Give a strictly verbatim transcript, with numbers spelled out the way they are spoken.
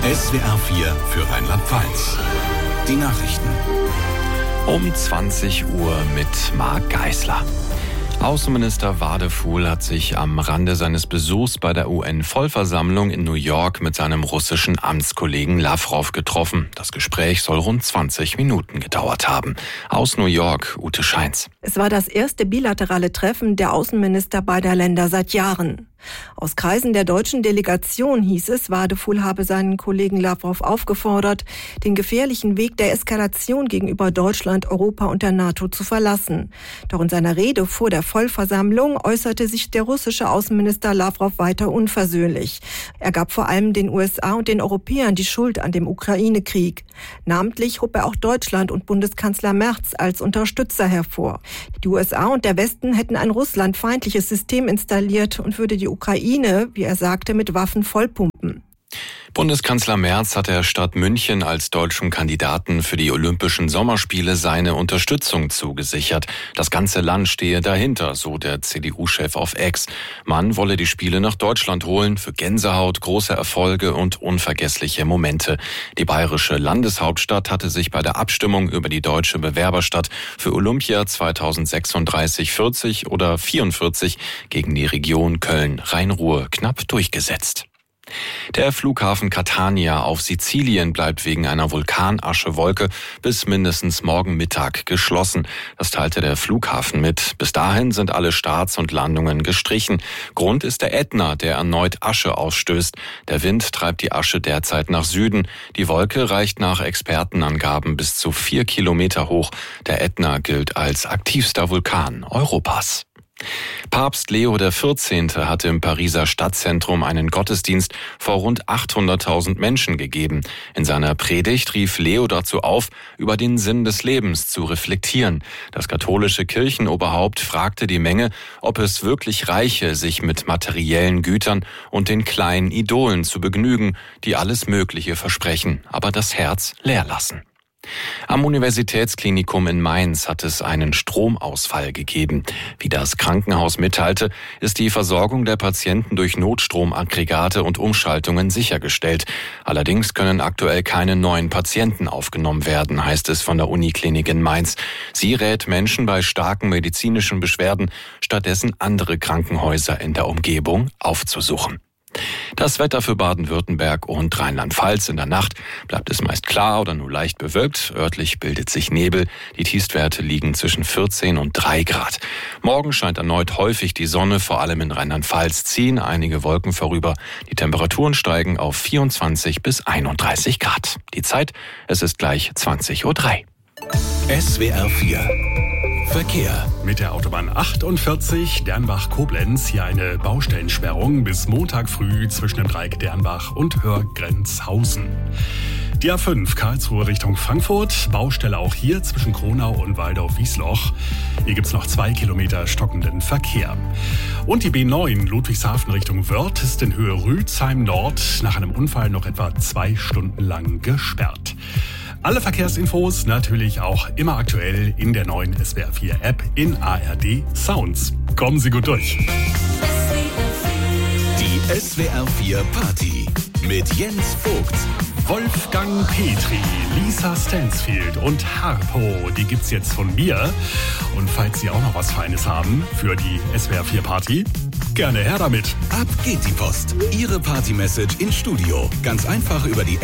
S W R vier für Rheinland-Pfalz. Die Nachrichten. Um zwanzig Uhr mit Marc Geisler. Außenminister Wadefuhl hat sich am Rande seines Besuchs bei der U N-Vollversammlung in New York mit seinem russischen Amtskollegen Lawrow getroffen. Das Gespräch soll rund zwanzig Minuten gedauert haben. Aus New York, Ute Scheins. Es war das erste bilaterale Treffen der Außenminister beider Länder seit Jahren. Aus Kreisen der deutschen Delegation hieß es, Wadefuhl habe seinen Kollegen Lawrow aufgefordert, den gefährlichen Weg der Eskalation gegenüber Deutschland, Europa und der NATO zu verlassen. Doch in seiner Rede vor der Vollversammlung äußerte sich der russische Außenminister Lawrow weiter unversöhnlich. Er gab vor allem den U S A und den Europäern die Schuld an dem Ukraine-Krieg. Namentlich hob er auch Deutschland und Bundeskanzler Merz als Unterstützer hervor. Die U S A und der Westen hätten ein russlandfeindliches System installiert und würde die Ukraine, wie er sagte, mit Waffen vollpumpen. Bundeskanzler Merz hat der Stadt München als deutschem Kandidaten für die Olympischen Sommerspiele seine Unterstützung zugesichert. Das ganze Land stehe dahinter, so der C D U-Chef auf X. Man wolle die Spiele nach Deutschland holen für Gänsehaut, große Erfolge und unvergessliche Momente. Die bayerische Landeshauptstadt hatte sich bei der Abstimmung über die deutsche Bewerberstadt für Olympia zweitausendsechsunddreißig, vierzig oder vierundvierzig gegen die Region Köln-Rhein-Ruhr knapp durchgesetzt. Der Flughafen Catania auf Sizilien bleibt wegen einer Vulkanaschewolke bis mindestens morgen Mittag geschlossen. Das teilte der Flughafen mit. Bis dahin sind alle Starts und Landungen gestrichen. Grund ist der Ätna, der erneut Asche ausstößt. Der Wind treibt die Asche derzeit nach Süden. Die Wolke reicht nach Expertenangaben bis zu vier Kilometer hoch. Der Ätna gilt als aktivster Vulkan Europas. Papst Leo der Vierzehnte hatte im Pariser Stadtzentrum einen Gottesdienst vor rund achthunderttausend Menschen gegeben. In seiner Predigt rief Leo dazu auf, über den Sinn des Lebens zu reflektieren. Das katholische Kirchenoberhaupt fragte die Menge, ob es wirklich reiche, sich mit materiellen Gütern und den kleinen Idolen zu begnügen, die alles Mögliche versprechen, aber das Herz leer lassen. Am Universitätsklinikum in Mainz hat es einen Stromausfall gegeben. Wie das Krankenhaus mitteilte, ist die Versorgung der Patienten durch Notstromaggregate und Umschaltungen sichergestellt. Allerdings können aktuell keine neuen Patienten aufgenommen werden, heißt es von der Uniklinik in Mainz. Sie rät Menschen bei starken medizinischen Beschwerden, stattdessen andere Krankenhäuser in der Umgebung aufzusuchen. Das Wetter für Baden-Württemberg und Rheinland-Pfalz: in der Nacht bleibt es meist klar oder nur leicht bewölkt. Örtlich bildet sich Nebel. Die Tiefstwerte liegen zwischen vierzehn und drei Grad. Morgen scheint erneut häufig die Sonne, vor allem in Rheinland-Pfalz ziehen einige Wolken vorüber. Die Temperaturen steigen auf vierundzwanzig bis einunddreißig Grad. Die Zeit, es ist gleich zwanzig Uhr drei. S W R vier Verkehr. Mit der Autobahn achtundvierzig Dernbach-Koblenz hier eine Baustellensperrung bis Montag früh zwischen dem Dreieck Dernbach und Hörgrenzhausen. Die A fünf Karlsruhe Richtung Frankfurt, Baustelle auch hier zwischen Kronau und Waldau-Wiesloch. Hier gibt's noch zwei Kilometer stockenden Verkehr. Und die B neun Ludwigshafen Richtung Wörth ist in Höhe Rützheim Nord nach einem Unfall noch etwa zwei Stunden lang gesperrt. Alle Verkehrsinfos natürlich auch immer aktuell in der neuen S W R vier App in A R D Sounds. Kommen Sie gut durch. Die S W R vier Party mit Jens Vogt, Wolfgang Petri, Lisa Stansfield und Harpo, die gibt's jetzt von mir. Und falls Sie auch noch was Feines haben für die S W R vier Party, gerne her damit. ab geht die Post. Ihre Party-Message ins Studio. Ganz einfach über die